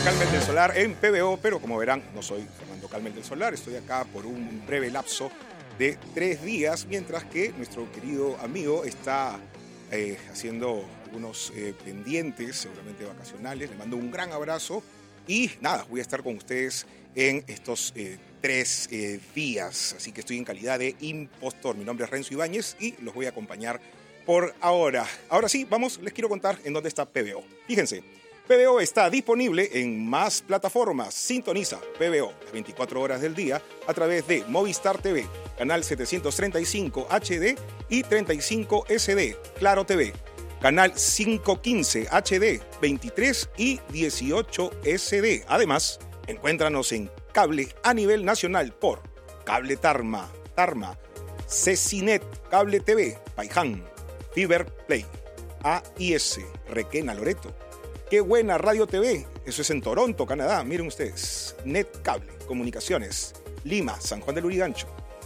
Calmel del Solar en PBO, pero como verán, no soy Fernando Calmel del Solar, estoy acá por un breve lapso de 3 días, mientras que nuestro querido amigo está haciendo algunos pendientes, seguramente vacacionales. Le mando un gran abrazo y nada, voy a estar con ustedes en estos 3 días, así que estoy en calidad de impostor. Mi nombre es Renzo Ibáñez y los voy a acompañar por ahora. Ahora sí, vamos, les quiero contar en dónde está PBO. Fíjense, PBO está disponible en más plataformas. Sintoniza PBO las 24 horas del día a través de Movistar TV, canal 735 HD y 35 SD, Claro TV, canal 515 HD, 23 y 18 SD. Además, encuéntranos en cable a nivel nacional por Cable Tarma, Cecinet, Cable TV, Paiján, Fiber Play, AIS, Requena, Loreto. Qué buena Radio TV, eso es en Toronto, Canadá, miren ustedes. Net Cable, Comunicaciones, Lima, San Juan del Lurigancho.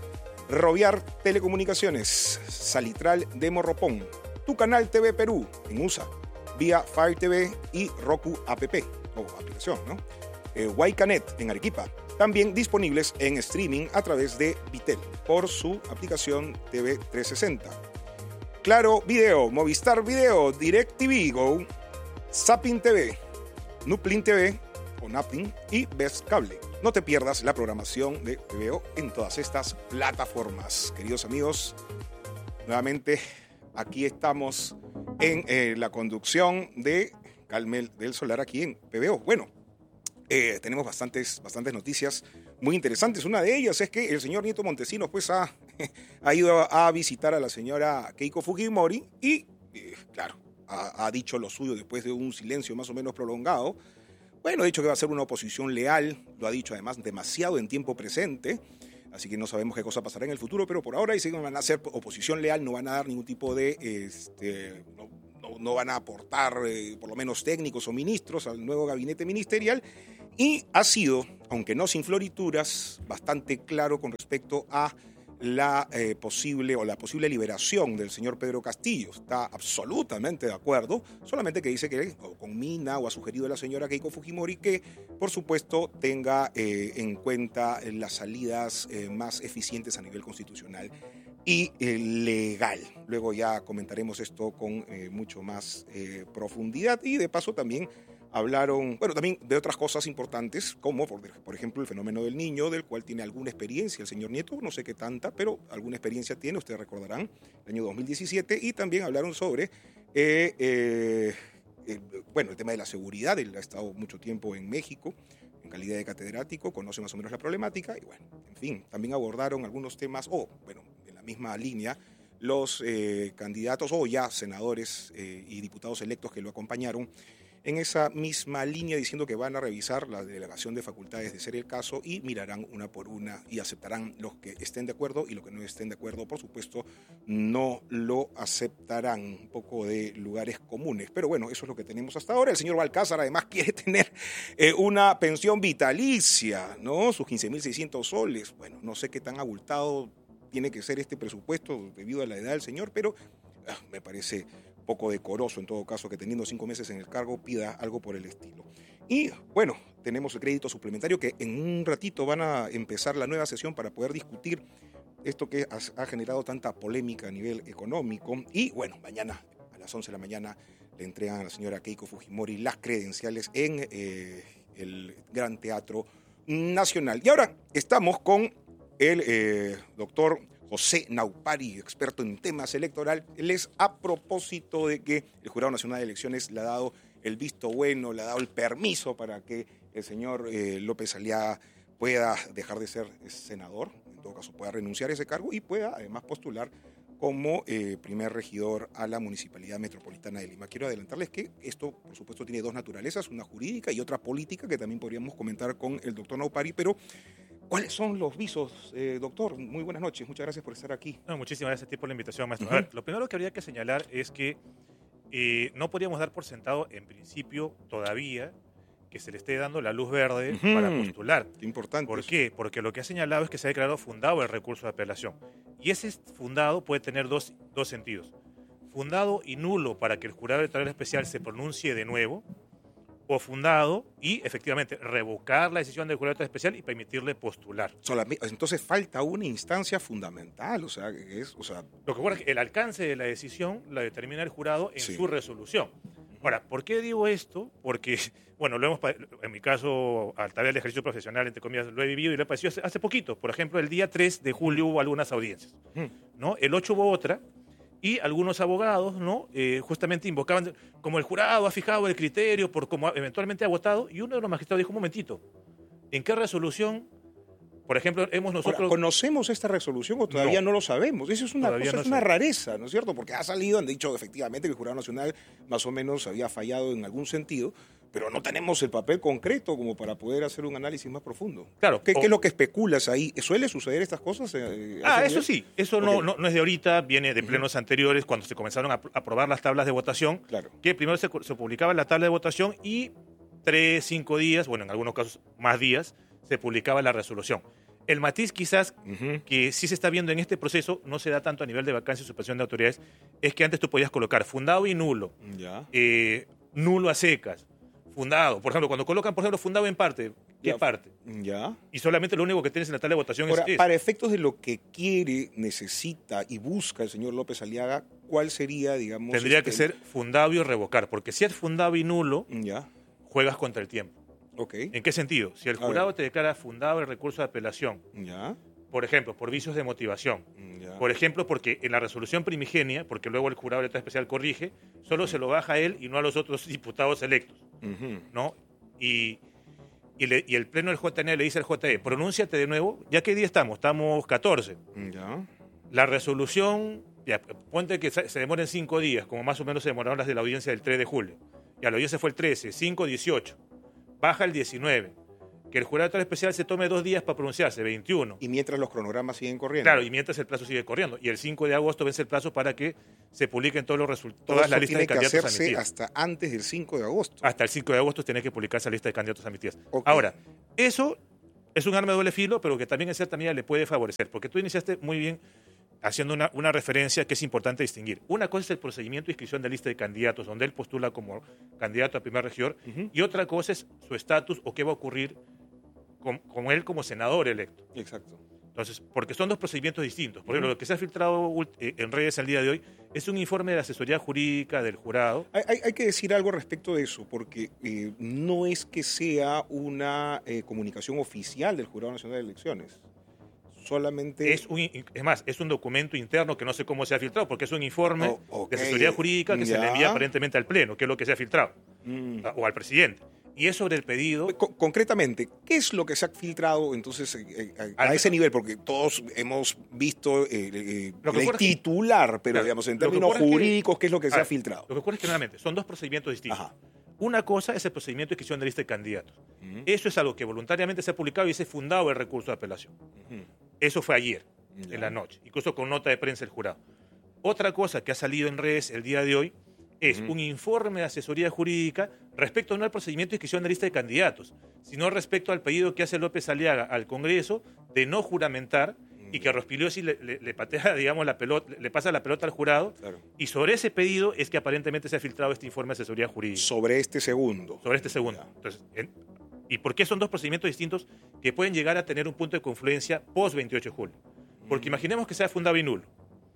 Roviar Telecomunicaciones, Salitral de Morropón. Tu Canal TV Perú, en USA, vía Fire TV y Roku App, o aplicación, ¿no? Huaycanet, en Arequipa. También disponibles en streaming a través de Vitel, por su aplicación TV 360. Claro Video, Movistar Video, DirecTV Go, Zapping TV, Nuplin TV o Napping y Best Cable. No te pierdas la programación de PBO en todas estas plataformas. Queridos amigos, nuevamente aquí estamos en la conducción de Calmel del Solar aquí en PBO. Bueno, tenemos bastantes noticias muy interesantes. Una de ellas es que el señor Nieto Montesinos pues ha ido a visitar a la señora Keiko Fujimori y, claro, ha dicho lo suyo después de un silencio más o menos prolongado. Bueno, ha dicho que va a ser una oposición leal, lo ha dicho además demasiado en tiempo presente, así que no sabemos qué cosa pasará en el futuro, pero por ahora dicen que van a hacer oposición leal, no van a dar ningún tipo de, no van a aportar por lo menos técnicos o ministros al nuevo gabinete ministerial, y ha sido, aunque no sin florituras, bastante claro con respecto a la posible liberación del señor Pedro Castillo. Está absolutamente de acuerdo, solamente que dice que conmina o ha sugerido a la señora Keiko Fujimori que, por supuesto, tenga en cuenta las salidas más eficientes a nivel constitucional y legal. Luego ya comentaremos esto con mucho más profundidad y de paso también hablaron, bueno, también de otras cosas importantes, como por ejemplo el fenómeno del niño, del cual tiene alguna experiencia el señor Nieto, no sé qué tanta, pero alguna experiencia tiene, ustedes recordarán, el año 2017, y también hablaron sobre, bueno, el tema de la seguridad. Él ha estado mucho tiempo en México, en calidad de catedrático, conoce más o menos la problemática, y bueno, en fin, también abordaron algunos temas, bueno, en la misma línea, los candidatos o ya senadores y diputados electos que lo acompañaron en esa misma línea, diciendo que van a revisar la delegación de facultades de ser el caso y mirarán una por una y aceptarán los que estén de acuerdo y los que no estén de acuerdo, por supuesto, no lo aceptarán. Un poco de lugares comunes, pero bueno, eso es lo que tenemos hasta ahora. El señor Balcázar además quiere tener una pensión vitalicia, ¿no? Sus 15.600 soles. Bueno, no sé qué tan abultado tiene que ser este presupuesto debido a la edad del señor, pero me parece poco decoroso en todo caso que teniendo 5 meses en el cargo pida algo por el estilo. Y bueno, tenemos el crédito suplementario que en un ratito van a empezar la nueva sesión para poder discutir esto que ha generado tanta polémica a nivel económico. Y bueno, mañana a las 11 de la mañana le entregan a la señora Keiko Fujimori las credenciales en el Gran Teatro Nacional. Y ahora estamos con el doctor José Naupari, experto en temas electorales, a propósito de que el Jurado Nacional de Elecciones le ha dado el visto bueno, le ha dado el permiso para que el señor López Aliaga pueda dejar de ser senador, en todo caso pueda renunciar a ese cargo y pueda además postular como primer regidor a la Municipalidad Metropolitana de Lima. Quiero adelantarles que esto, por supuesto, tiene 2 naturalezas, una jurídica y otra política, que también podríamos comentar con el doctor Naupari, pero ¿cuáles son los visos, doctor? Muy buenas noches, muchas gracias por estar aquí. No, muchísimas gracias a ti por la invitación, maestro. A ver, lo primero que habría que señalar es que no podríamos dar por sentado, en principio, todavía, que se le esté dando la luz verde para postular. Qué importante. ¿Por qué? Porque lo que ha señalado es que se ha declarado fundado el recurso de apelación. Y ese fundado puede tener dos sentidos. Fundado y nulo para que el jurado electoral especial se pronuncie de nuevo, o fundado y efectivamente revocar la decisión del jurado especial y permitirle postular. Entonces falta una instancia fundamental, o sea, Lo que ocurre es que el alcance de la decisión la determina el jurado en su resolución. Ahora, ¿por qué digo esto? Porque, bueno, en mi caso, al través del ejercicio profesional, entre comillas, lo he vivido y lo he padecido hace poquito. Por ejemplo, el día 3 de julio hubo algunas audiencias, ¿no? El 8 hubo otra, y algunos abogados, ¿no? Justamente invocaban, como el jurado ha fijado el criterio por cómo eventualmente ha votado, y uno de los magistrados dijo, un momentito, ¿en qué resolución, por ejemplo, nosotros... ¿Conocemos esta resolución o todavía no lo sabemos? Eso es una rareza, ¿no es cierto? Porque han dicho efectivamente que el Jurado Nacional más o menos había fallado en algún sentido, pero no tenemos el papel concreto como para poder hacer un análisis más profundo. Claro. ¿Qué es lo que especulas ahí? ¿Suele suceder estas cosas? Eso sí. Eso no es de ahorita, viene de plenos anteriores, cuando se comenzaron a aprobar las tablas de votación, que primero se publicaba la tabla de votación y 3, 5 días, bueno, en algunos casos más días, se publicaba la resolución. El matiz quizás que sí se está viendo en este proceso, no se da tanto a nivel de vacancia y suspensión de autoridades, es que antes tú podías colocar fundado y nulo, nulo a secas, fundado. Por ejemplo, cuando colocan, por ejemplo, fundado en parte, ¿qué parte? Y solamente lo único que tienes en la tabla de votación es... Para efectos de lo que quiere, necesita y busca el señor López Aliaga, ¿cuál sería, digamos... Tendría que ser fundado y revocar, porque si es fundado y nulo, juegas contra el tiempo. ¿En qué sentido? Si el jurado te declara fundado el recurso de apelación, por ejemplo, por vicios de motivación, por ejemplo, porque en la resolución primigenia, porque luego el jurado de letra especial corrige, solo se lo baja a él y no a los otros diputados electos, ¿no? Y el pleno del JN le dice al JE, pronúnciate de nuevo, ¿ya qué día estamos? Estamos 14. La resolución, ponte que se demoren 5 días, como más o menos se demoraron las de la audiencia del 3 de julio. Ya la audiencia fue el 13, 5, 18. Baja el 19, que el jurado especial se tome 2 días para pronunciarse, 21. Y mientras los cronogramas siguen corriendo. Claro, y mientras el plazo sigue corriendo. Y el 5 de agosto vence el plazo para que se publiquen todos los resultados, todas las listas de candidatos admitidas. Tiene que hacerse hasta antes del 5 de agosto. Hasta el 5 de agosto tiene que publicarse la lista de candidatos admitidas. Ahora, eso es un arma de doble filo, pero que también en cierta medida le puede favorecer, porque tú iniciaste muy bien haciendo una referencia que es importante distinguir. Una cosa es el procedimiento de inscripción de lista de candidatos, donde él postula como candidato a primer regidor, y otra cosa es su estatus o qué va a ocurrir con él como senador electo. Exacto. Entonces, porque son dos procedimientos distintos. Por ejemplo, lo que se ha filtrado en redes el día de hoy es un informe de la asesoría jurídica del jurado. Hay que decir algo respecto de eso, porque no es que sea una comunicación oficial del Jurado Nacional de Elecciones. Solamente... Es más, es un documento interno que no sé cómo se ha filtrado, porque es un informe de asesoría jurídica que se le envía aparentemente al Pleno, que es lo que se ha filtrado, o al presidente. Y es sobre el pedido... Concretamente, ¿qué es lo que se ha filtrado entonces a ese nivel? Porque todos hemos visto el titular, pero digamos, en términos jurídicos, ¿qué es lo que se ha filtrado? Lo que ocurre es que, nuevamente, son dos procedimientos distintos. Una cosa es el procedimiento de inscripción de lista de candidatos. Eso es algo que voluntariamente se ha publicado y se ha fundado el recurso de apelación. Eso fue ayer, en la noche, incluso con nota de prensa del jurado. Otra cosa que ha salido en redes el día de hoy es un informe de asesoría jurídica respecto no al procedimiento de inscripción de lista de candidatos, sino respecto al pedido que hace López Aliaga al Congreso de no juramentar y que Rospigliosi le patea, digamos, la pelota, le pasa la pelota al jurado. Y sobre ese pedido es que aparentemente se ha filtrado este informe de asesoría jurídica. Sobre este segundo. Entonces, ¿y por qué son dos procedimientos distintos que pueden llegar a tener un punto de confluencia post 28 de julio? Porque imaginemos que sea fundado y nulo.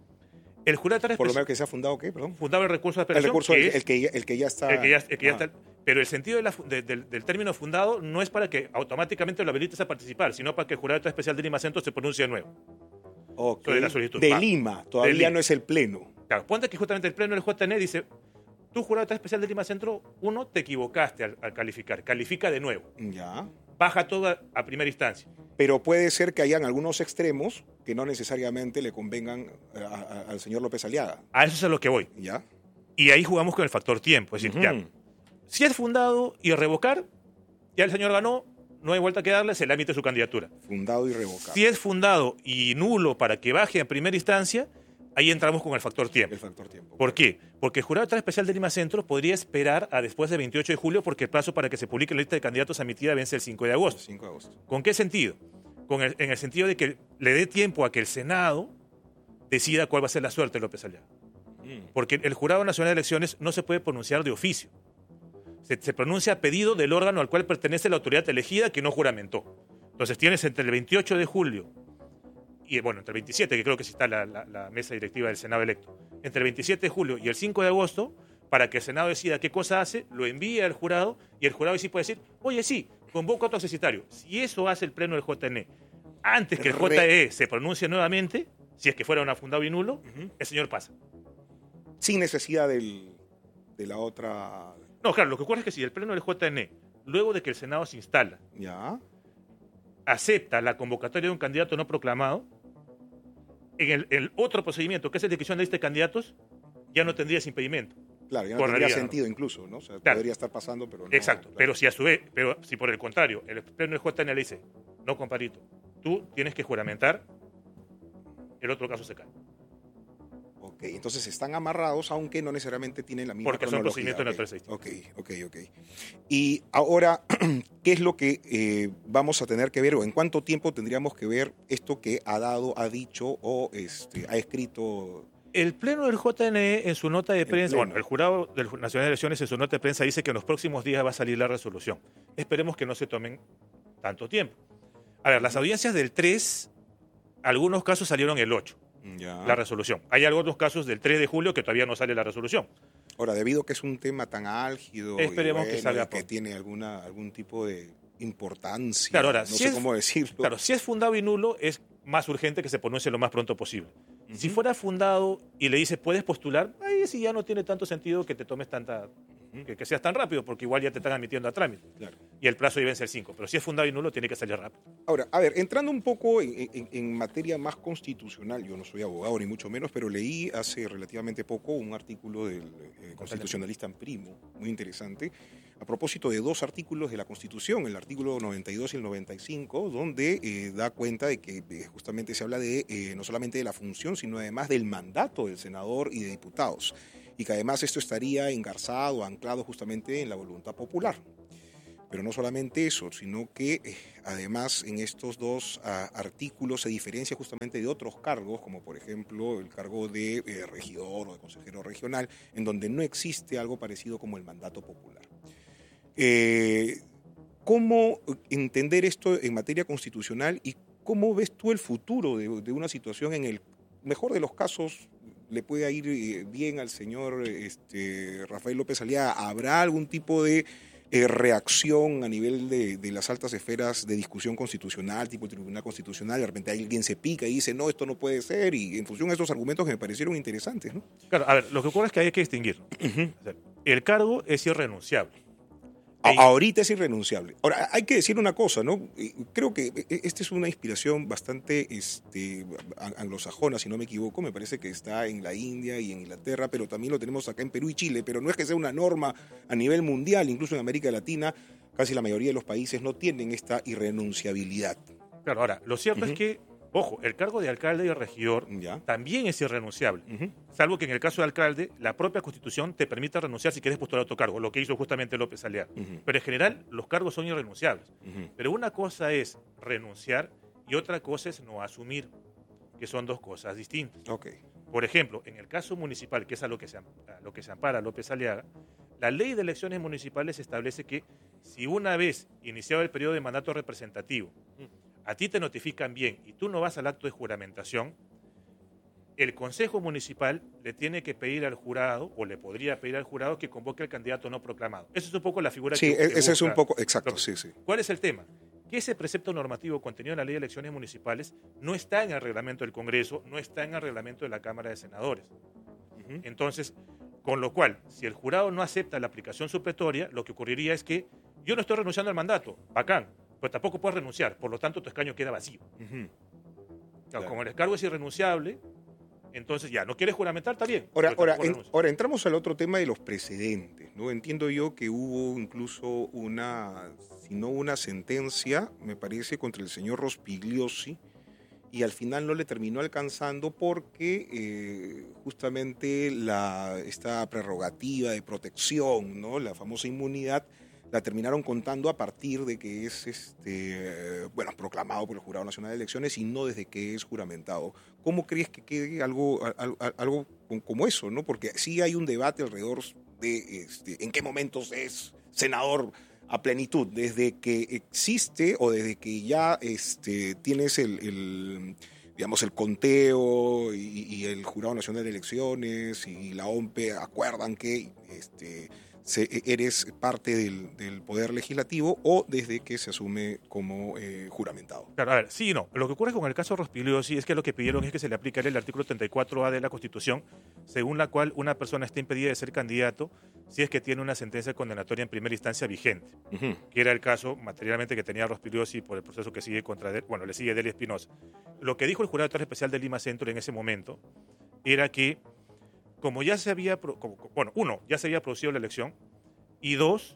El jurado por lo menos que se ha fundado, ¿qué? Perdón. Fundado el recurso de apelación. El recurso, el que ya está. El que ya está. Pero el sentido del término fundado no es para que automáticamente lo habilites a participar, sino para que el jurado especial de Lima Centro se pronuncie de nuevo. Sobre la solicitud. De Lima, todavía Lima. No es el pleno. Claro, ponte que justamente el pleno del JN dice, tú, jurado especial de Lima Centro, te equivocaste al calificar, califica de nuevo. Ya. Baja todo a primera instancia. Pero puede ser que hayan algunos extremos que no necesariamente le convengan al señor López Aliaga. A eso es a lo que voy. Ya. Y ahí jugamos con el factor tiempo. Es decir, ya, si es fundado y revocar, ya el señor ganó, no hay vuelta que darle, se le admite su candidatura. Fundado y revocar. Si es fundado y nulo para que baje en primera instancia, ahí entramos con el factor tiempo. El factor tiempo. ¿Por qué? Porque el jurado especial de Lima Centro podría esperar a después del 28 de julio porque el plazo para que se publique la lista de candidatos admitida vence el 5 de agosto. 5 de agosto. ¿Con qué sentido? En el sentido de que le dé tiempo a que el Senado decida cuál va a ser la suerte de López Aliaga. Porque el Jurado Nacional de Elecciones no se puede pronunciar de oficio. Se pronuncia a pedido del órgano al cual pertenece la autoridad elegida que no juramentó. Entonces tienes entre el 28 de julio y, bueno, entre el 27, que creo que sí está la mesa directiva del Senado electo, entre el 27 de julio y el 5 de agosto, para que el Senado decida qué cosa hace, lo envía al jurado y el jurado sí puede decir, oye, sí, convoca a otro accesitario. Si eso hace el pleno del JNE, antes que el JE se pronuncie nuevamente, si es que fuera un afundado y nulo, el señor pasa. Sin necesidad de la otra... No, claro, lo que ocurre es que si el pleno del JNE, luego de que el Senado se instala, acepta la convocatoria de un candidato no proclamado, en el otro procedimiento, que es el de elección de este candidatos, ya no tendría ese impedimento. Claro, ya no tendría sentido incluso, ¿no? O sea, claro, podría estar pasando, pero no. Exacto, claro. Pero si a su vez, si por el contrario, el pleno del JNE le dice, no, compadrito, tú tienes que juramentar, el otro caso se cae. Ok, entonces están amarrados, aunque no necesariamente tienen la misma porque son procedimientos naturalistas. Ok. Y ahora, ¿qué es lo que vamos a tener que ver, o en cuánto tiempo tendríamos que ver esto que ha dicho o ha escrito? El Pleno del JNE en su nota de prensa, el Jurado Nacional de Elecciones en su nota de prensa dice que en los próximos días va a salir la resolución. Esperemos que no se tomen tanto tiempo. A ver, las audiencias del 3, algunos casos salieron el 8, la resolución. Hay algunos casos del 3 de julio que todavía no sale la resolución. Ahora, debido a que es un tema tan álgido, esperemos que salga que tiene algún tipo de importancia, claro, ahora, no sé cómo decirlo. Claro, si es fundado y nulo, es más urgente que se pronuncie lo más pronto posible. Si fuera fundado y le dice puedes postular, ahí sí ya no tiene tanto sentido que te tomes que seas tan rápido, porque igual ya te están admitiendo a trámite. Claro. Y el plazo debe ser 5. Pero si es fundado y nulo, tiene que salir rápido. Ahora, a ver, entrando un poco en materia más constitucional, yo no soy abogado ni mucho menos, pero leí hace relativamente poco un artículo del constitucionalista Primo, muy interesante, a propósito de 2 artículos de la Constitución, el artículo 92 y el 95, donde da cuenta de que justamente se habla de no solamente de la función, sino además del mandato del senador y de diputados, y que además esto estaría engarzado, anclado justamente en la voluntad popular. Pero no solamente eso, sino que además en estos 2 artículos se diferencia justamente de otros cargos, como por ejemplo el cargo de regidor o de consejero regional, en donde no existe algo parecido como el mandato popular. ¿Cómo entender esto en materia constitucional y cómo ves tú el futuro de una situación en el mejor de los casos? ¿Le puede ir bien al señor Rafael López Aliaga? ¿Habrá algún tipo de reacción a nivel de las altas esferas de discusión constitucional, tipo el Tribunal Constitucional? De repente alguien se pica y dice, no, esto no puede ser, y en función de estos argumentos que me parecieron interesantes, ¿no? Claro, a ver, lo que ocurre es que hay que distinguir. O sea, el cargo es irrenunciable. Ahorita es irrenunciable. Ahora, hay que decir una cosa, ¿no? Creo que esta es una inspiración bastante anglosajona, si no me equivoco. Me parece que está en la India y en Inglaterra, pero también lo tenemos acá en Perú y Chile. Pero no es que sea una norma a nivel mundial, incluso en América Latina, casi la mayoría de los países no tienen esta irrenunciabilidad. Claro, ahora, lo cierto es que, ojo, el cargo de alcalde y regidor también es irrenunciable, salvo que en el caso de alcalde, la propia Constitución te permite renunciar si quieres postular a otro cargo, lo que hizo justamente López Aliaga. Pero en general, los cargos son irrenunciables. Pero una cosa es renunciar y otra cosa es no asumir, que son 2 cosas distintas. Por ejemplo, en el caso municipal, que es a lo que se ampara López Aliaga, la ley de elecciones municipales establece que si una vez iniciado el periodo de mandato representativo, a ti te notifican bien y tú no vas al acto de juramentación, el Consejo Municipal le tiene que pedir al jurado, o le podría pedir al jurado, que convoque al candidato no proclamado. Esa es un poco la figura que ese busca. Es un poco, exacto, sí. ¿Cuál es el tema? Que ese precepto normativo contenido en la Ley de Elecciones Municipales no está en el reglamento del Congreso, no está en el reglamento de la Cámara de Senadores. Entonces, con lo cual, si el jurado no acepta la aplicación supletoria, lo que ocurriría es que yo no estoy renunciando al mandato, bacán, pero tampoco puedes renunciar, por lo tanto tu escaño queda vacío. Claro. Como el cargo es irrenunciable, entonces ya, ¿no quieres juramentar? Está bien. Ahora entramos al otro tema de los precedentes, ¿no? Entiendo yo que hubo incluso si no una sentencia, me parece, contra el señor Rospigliosi, y al final no le terminó alcanzando porque justamente esta prerrogativa de protección, ¿no? La famosa inmunidad, la terminaron contando a partir de que es proclamado por el Jurado Nacional de Elecciones y no desde que es juramentado. ¿Cómo crees que quede algo como eso, ¿no? Porque sí hay un debate alrededor de en qué momentos es senador a plenitud, desde que existe o desde que ya tienes el conteo y el Jurado Nacional de Elecciones y la OMPE acuerdan que eres parte del Poder Legislativo, o desde que se asume como juramentado? Claro, a ver, sí y no. Lo que ocurre con el caso Rospigliosi es que lo que pidieron es que se le aplique el artículo 34A de la Constitución, según la cual una persona está impedida de ser candidato si es que tiene una sentencia condenatoria en primera instancia vigente, que era el caso materialmente que tenía Rospigliosi por el proceso que sigue contra él, le sigue Delia Espinosa. Lo que dijo el Jurado Especial de Lima Centro en ese momento era que como ya se había, uno, ya se había producido la elección, y dos,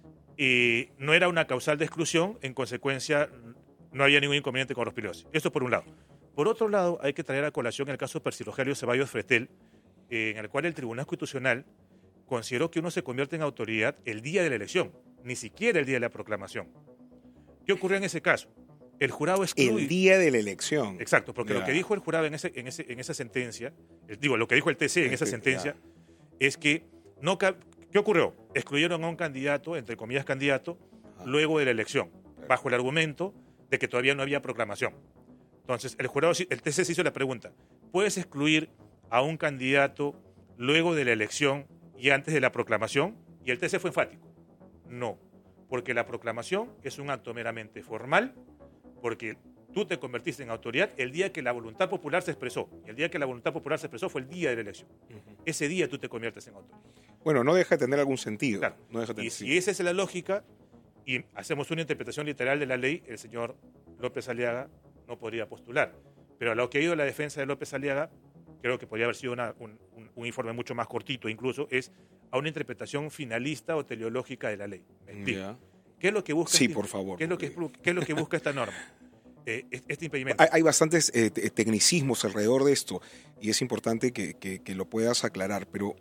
no era una causal de exclusión, en consecuencia no había ningún inconveniente con Rospigliosi. Esto por un lado. Por otro lado, hay que traer a colación el caso Percy Rogelio Ceballos Fretel, en el cual el Tribunal Constitucional consideró que uno se convierte en autoridad el día de la elección, ni siquiera el día de la proclamación. ¿Qué ocurrió en ese caso? El jurado excluye... El día de la elección. Exacto, porque lo que dijo el jurado en esa sentencia, lo que dijo el TC en esa sentencia, es que no... ¿Qué ocurrió? Excluyeron a un candidato, entre comillas candidato, luego de la elección, bajo el argumento de que todavía no había proclamación. Entonces, el TC se hizo la pregunta, ¿puedes excluir a un candidato luego de la elección y antes de la proclamación? Y el TC fue enfático. No, porque la proclamación es un acto meramente formal, porque tú te convertiste en autoridad el día que la voluntad popular se expresó. Y el día que la voluntad popular se expresó fue el día de la elección. Ese día tú te conviertes en autoridad. Bueno, no deja de tener algún sentido. Claro. Y si esa es la lógica, y hacemos una interpretación literal de la ley, el señor López Aliaga no podría postular. Pero a lo que ha ido la defensa de López Aliaga, creo que podría haber sido un informe mucho más cortito incluso, es a una interpretación finalista o teleológica de la ley. Mentira. ¿Qué es lo que busca? Sí, por favor. ¿Qué es lo que busca esta norma? Este impedimento. Hay bastantes tecnicismos alrededor de esto y es importante que lo puedas aclarar, pero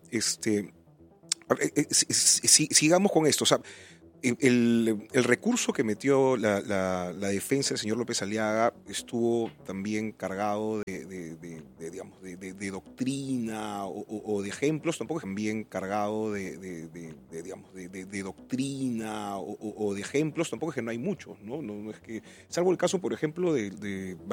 sigamos con esto. O sea, el recurso que metió la defensa del señor López Aliaga estuvo también cargado de doctrina o de ejemplos, tampoco es también cargado de doctrina o de ejemplos, tampoco es que no hay muchos, ¿no? No es que, salvo el caso, por ejemplo, de